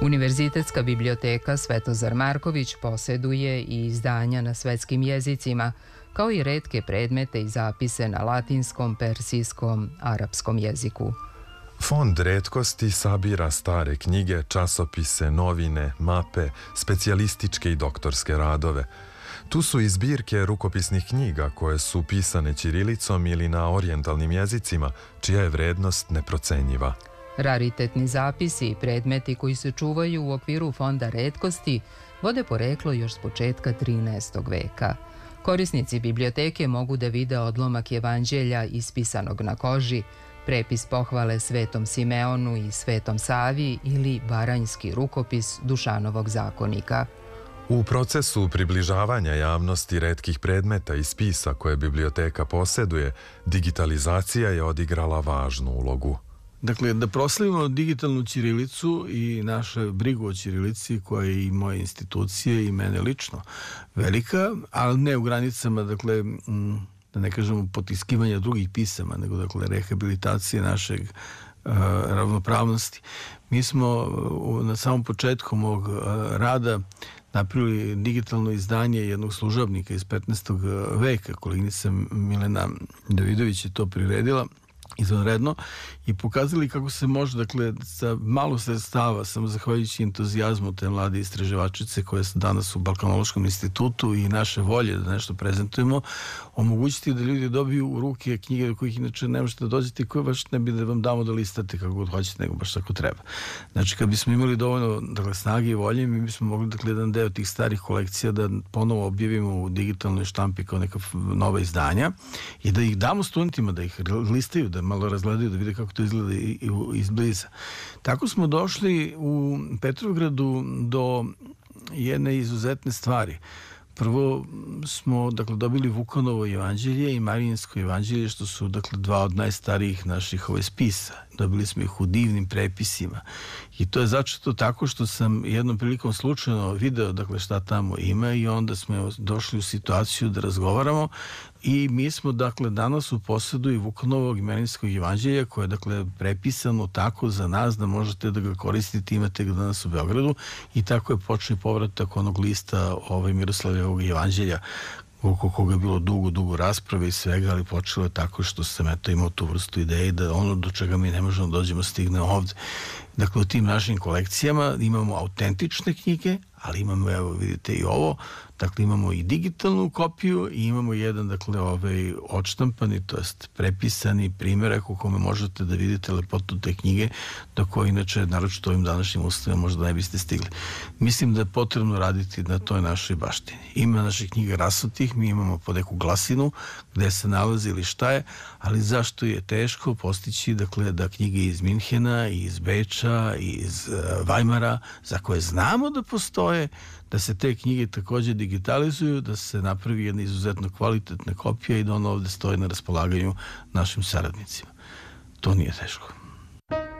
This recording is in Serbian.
Univerzitetska biblioteka Svetozar Marković poseduje i izdanja na svetskim jezicima, kao i retke predmete i zapise na latinskom, persijskom, arapskom jeziku. Fond retkosti sabira stare knjige, časopise, novine, mape, specijalističke i doktorske radove. Tu su i zbirke rukopisnih knjiga koje su pisane ćirilicom ili na orijentalnim jezicima, čija je vrednost neprocenjiva. Raritetni zapisi i predmeti koji se čuvaju u okviru Fonda retkosti vode poreklo još s početka 13. veka. Korisnici biblioteke mogu da vide odlomak evanđelja ispisanog na koži, prepis pohvale Svetom Simeonu i Svetom Savi ili baranjski rukopis Dušanovog zakonika. U procesu približavanja javnosti retkih predmeta i spisa koje biblioteka poseduje, digitalizacija je odigrala važnu ulogu. Dakle, da proslavimo digitalnu ćirilicu i našu brigu o ćirilici koja je i moje institucije i mene lično velika, ali ne u granicama, dakle, da ne kažemo potiskivanja drugih pisama, nego dakle rehabilitacije našeg ravnopravnosti. Mi smo na samom početku mog rada napravili digitalno izdanje jednog služabnika iz 15. veka, koleginica Milena Davidović je to priredila izvanredno i pokazali kako se može, dakle, sa malo sredstava, samo zahvaljujući entuzijazmu te mlade istraživačice koje su danas u Balkanološkom institutu i naše volje da nešto prezentujemo, omogućiti da ljudi dobiju u ruke knjige do kojih inače ne možete dođeti, koje baš ne bi da vam damo da listate kako god hoćete, nego baš tako treba. Znači, kad bismo imali dovoljno, dakle, snage i volje, mi bismo mogli, dakle, jedan deo tih starih kolekcija da ponovo objavimo u digitalnoj štampi kao neka nova izdanja i da ih damo studentima, da ih listaju, da malo razgledaju, da vide kako to izgleda izbliza. Tako smo došli u Petrovgradu do jedne izuzetne stvari. Prvo smo, dakle, dobili Vukanovo evanđelje i Marijinsko evanđelje, što su, dakle, dva od najstarijih naših spisa. Dobili smo ih u divnim prepisima. I to je začeto tako što sam jednom prilikom slučajno video, dakle, šta tamo ima i onda smo došli u situaciju da razgovaramo i mi smo, dakle, danas u posedu i Vukanovog i Marijinskog evanđelja koje je, dakle, prepisano tako za nas da možete da ga koristite, imate ga danas u Beogradu i tako je počeo povratak onog lista Miroslavljevog evanđelja oko koga je bilo dugo rasprave i svega, ali počelo je tako što sam imao tu vrstu ideje da ono do čega mi ne možemo dođemo stigne ovde. Dakle, u tim našim kolekcijama imamo autentične knjige, ali imamo, evo vidite i ovo, dakle imamo i digitalnu kopiju i imamo jedan, dakle, odštampani, to jest prepisani primjerak u kome možete da vidite lepotu te knjige do koje inače, naročito ovim današnjim uslovima, možda ne biste stigli. Mislim da je potrebno raditi na toj našoj baštini. Ima naših knjiga rasutih, mi imamo po neku glasinu gde se nalazi ili šta je, ali zašto je teško postići, dakle, da knjige iz Minhena, iz Beča, iz Vajmara, za koje znamo da postoje, da se te knjige takođe digitalizuju, da se napravi jedna izuzetno kvalitetna kopija i da ona ovde stoji na raspolaganju našim saradnicima. To nije teško.